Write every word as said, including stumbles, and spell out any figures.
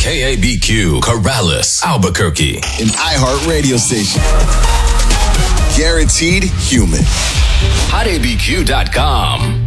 K A B Q, Corrales, Albuquerque. An iHeart radio station. Guaranteed human. hot A B Q dot com.